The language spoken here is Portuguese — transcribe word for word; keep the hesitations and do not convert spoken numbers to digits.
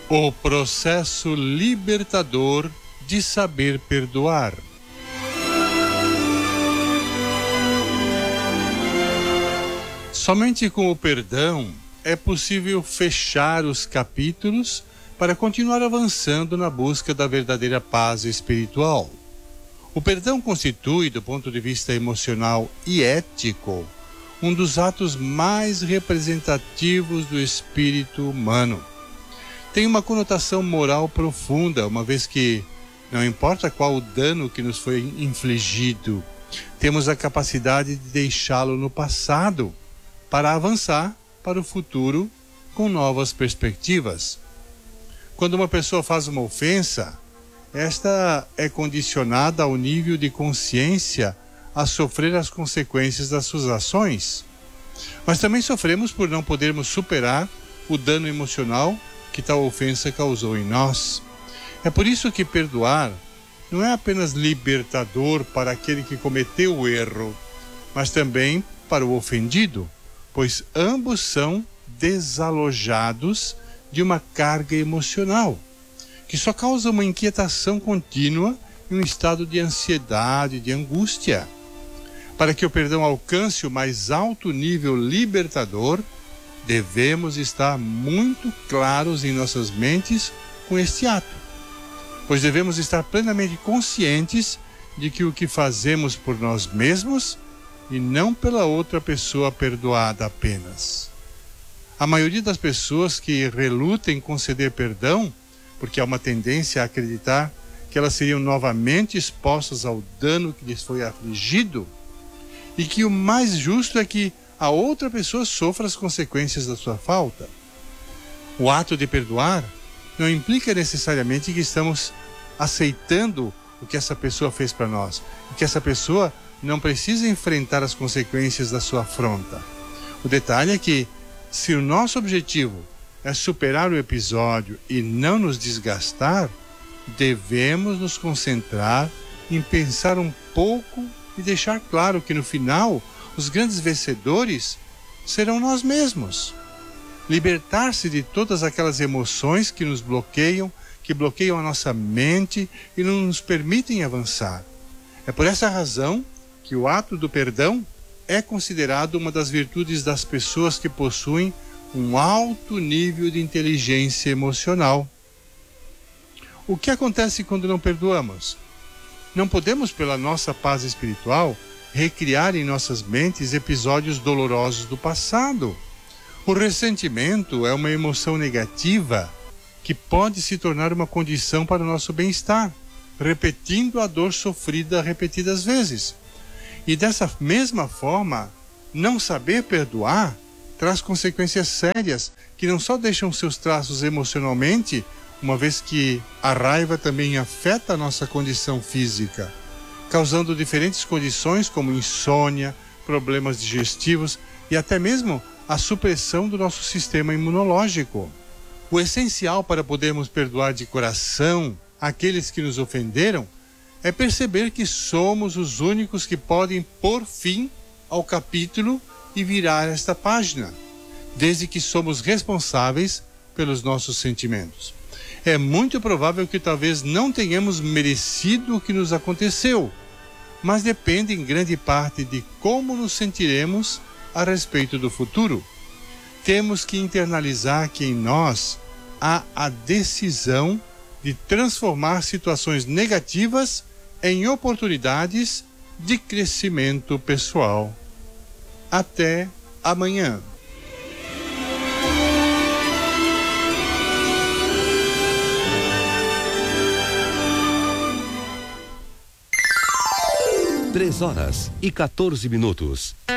O processo libertador de saber perdoar. Somente com o perdão é possível fechar os capítulos para continuar avançando na busca da verdadeira paz espiritual. O perdão constitui, do ponto de vista emocional e ético, um dos atos mais representativos do espírito humano. Tem uma conotação moral profunda, uma vez que, não importa qual o dano que nos foi infligido, temos a capacidade de deixá-lo no passado para avançar para o futuro com novas perspectivas. Quando uma pessoa faz uma ofensa, esta é condicionada ao nível de consciência a sofrer as consequências das suas ações. Mas também sofremos por não podermos superar o dano emocional que tal ofensa causou em nós. É por isso que perdoar não é apenas libertador para aquele que cometeu o erro, mas também para o ofendido, pois ambos são desalojados de uma carga emocional, que só causa uma inquietação contínua e um estado de ansiedade, de angústia. Para que o perdão alcance o mais alto nível libertador, devemos estar muito claros em nossas mentes com este ato, pois devemos estar plenamente conscientes de que o que fazemos por nós mesmos e não pela outra pessoa perdoada apenas. A maioria das pessoas que relutam em conceder perdão, porque há uma tendência a acreditar que elas seriam novamente expostas ao dano que lhes foi afligido, e que o mais justo é que a outra pessoa sofra as consequências da sua falta. O ato de perdoar não implica necessariamente que estamos aceitando o que essa pessoa fez para nós, e que essa pessoa não precisa enfrentar as consequências da sua afronta. O detalhe é que, se o nosso objetivo é superar o episódio e não nos desgastar, devemos nos concentrar em pensar um pouco e deixar claro que no final os grandes vencedores serão nós mesmos. Libertar-se de todas aquelas emoções que nos bloqueiam, que bloqueiam a nossa mente e não nos permitem avançar. É por essa razão que o ato do perdão é considerado uma das virtudes das pessoas que possuem um alto nível de inteligência emocional. O que acontece quando não perdoamos? Não podemos, pela nossa paz espiritual, recriar em nossas mentes episódios dolorosos do passado. O ressentimento é uma emoção negativa que pode se tornar uma condição para o nosso bem-estar, repetindo a dor sofrida repetidas vezes. E dessa mesma forma, não saber perdoar traz consequências sérias que não só deixam seus traços emocionalmente, uma vez que a raiva também afeta a nossa condição física, causando diferentes condições como insônia, problemas digestivos e até mesmo a supressão do nosso sistema imunológico. O essencial para podermos perdoar de coração aqueles que nos ofenderam é perceber que somos os únicos que podem pôr fim ao capítulo e virar esta página, desde que somos responsáveis pelos nossos sentimentos. É muito provável que talvez não tenhamos merecido o que nos aconteceu, mas depende em grande parte de como nos sentiremos a respeito do futuro. Temos que internalizar que em nós há a decisão de transformar situações negativas em oportunidades de crescimento pessoal. Até amanhã. Três horas e quatorze minutos.